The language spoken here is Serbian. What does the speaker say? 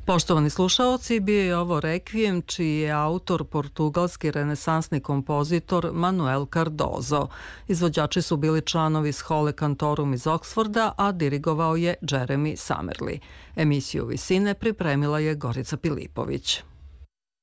Poštovani slušaoci, bio je ovo rekvijem čiji je autor portugalski renesansni kompozitor Manuel Cardoso. Izvođači su bili članovi Schole Cantorum iz Oksforda, a dirigovao je Jeremy Summerly. Emisiju Visine pripremila je Gorica Pilipović.